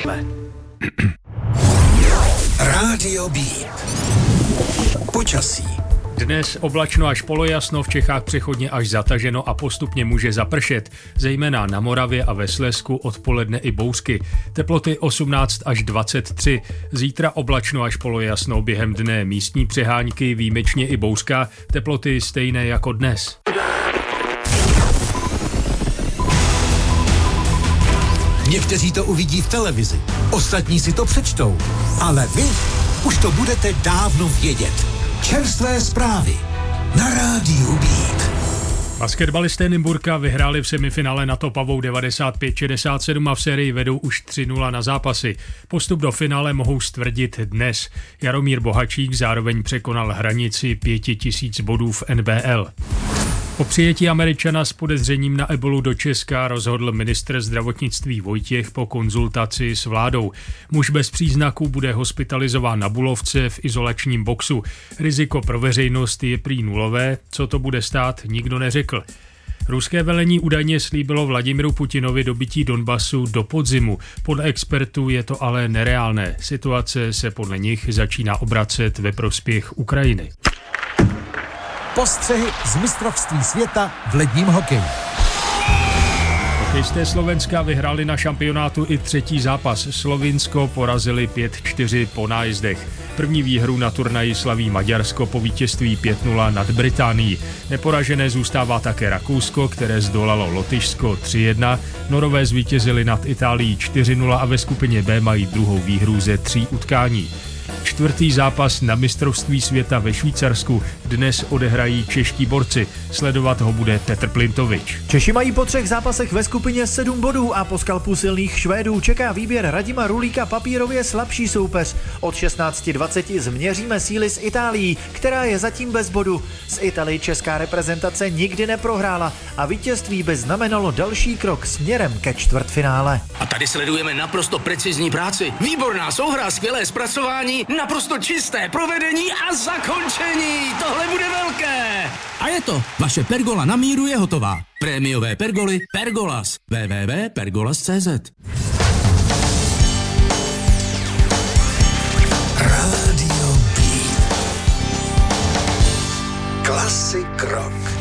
rychle. Rádio Beat. Počasí. Dnes oblačno až polojasno, v Čechách přechodně až zataženo a postupně může zapršet, zejména na Moravě a ve Slezsku odpoledne i bouřky. Teploty 18 až 23. Zítra oblačno až polojasno, během dne místní přehánky, výjimečně i bouřka, teploty stejné jako dnes. Někteří to uvidí v televizi, ostatní si to přečtou, ale vy už to budete dávno vědět. Čerstvé zprávy na Rádiu Beat. Basketbalisté Nymburka vyhráli v semifinále nad Opavou 95-67 a v sérii vedou už 3-0 na zápasy. Postup do finále mohou stvrdit dnes. Jaromír Bohačík zároveň překonal hranici 5000 bodů v NBL. O přijetí Američana s podezřením na ebolu do Česka rozhodl ministr zdravotnictví Vojtěch po konzultaci s vládou. Muž bez příznaků bude hospitalizován na Bulovce v izolačním boxu. Riziko pro veřejnost je prý nulové, co to bude stát, nikdo neřekl. Ruské velení údajně slíbilo Vladimiru Putinovi dobytí Donbasu do podzimu. Podle expertů je to ale nereálné. Situace se podle nich začíná obracet ve prospěch Ukrajiny. Postřehy z mistrovství světa v ledním hokeji. Hokejisté Slovenska vyhráli na šampionátu i třetí zápas. Slovinsko porazili 5-4 po nájezdech. První výhru na turnaji slaví Maďarsko po vítězství 5-0 nad Británií. Neporažené zůstává také Rakousko, které zdolalo Lotyšsko 3-1. Norové zvítězili nad Itálií 4-0 a ve skupině B mají druhou výhru ze 3 utkání. Čtvrtý zápas na mistrovství světa ve Švýcarsku dnes odehrají čeští borci. Sledovat ho bude Petr Plintovič. Češi mají po 3 zápasech ve skupině 7 bodů a po skalpu silných Švédů čeká výběr Radima Rulíka papírově slabší soupeř. Od 16:20 změříme síly s Itálií, která je zatím bez bodu. S Italii česká reprezentace nikdy neprohrála a vítězství by znamenalo další krok směrem ke čtvrtfinále. A tady sledujeme naprosto precizní práci. Výborná souhra, skvělé zpracování, naprosto čisté provedení a zakončení. Tohle bude velké. A je to. Vaše pergola na míru je hotová. Prémiové pergoly Pergolas. www.pergolas.cz. Rádio Beat. Klasik rock.